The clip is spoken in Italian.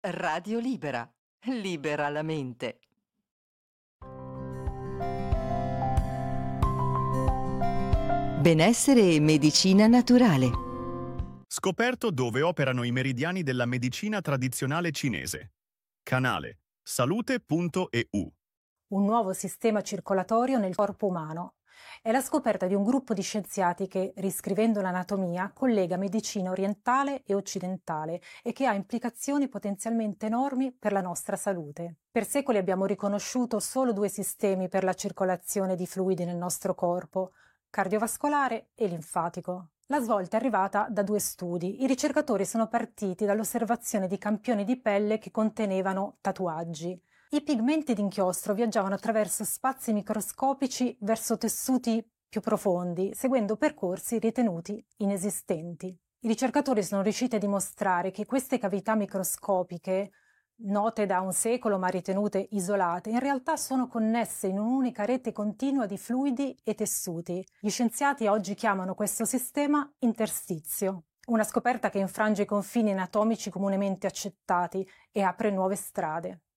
Radio Libera. Libera la mente. Benessere e medicina naturale. Scoperto dove operano i meridiani della medicina tradizionale cinese. Canale salute.eu. Un nuovo sistema circolatorio nel corpo umano. È la scoperta di un gruppo di scienziati che, riscrivendo l'anatomia, collega medicina orientale e occidentale e che ha implicazioni potenzialmente enormi per la nostra salute. Per secoli abbiamo riconosciuto solo due sistemi per la circolazione di fluidi nel nostro corpo, cardiovascolare e linfatico. La svolta è arrivata da due studi. I ricercatori sono partiti dall'osservazione di campioni di pelle che contenevano tatuaggi. I pigmenti d'inchiostro viaggiavano attraverso spazi microscopici verso tessuti più profondi, seguendo percorsi ritenuti inesistenti. I ricercatori sono riusciti a dimostrare che queste cavità microscopiche, note da un secolo ma ritenute isolate, in realtà sono connesse in un'unica rete continua di fluidi e tessuti. Gli scienziati oggi chiamano questo sistema interstizio, una scoperta che infrange i confini anatomici comunemente accettati e apre nuove strade.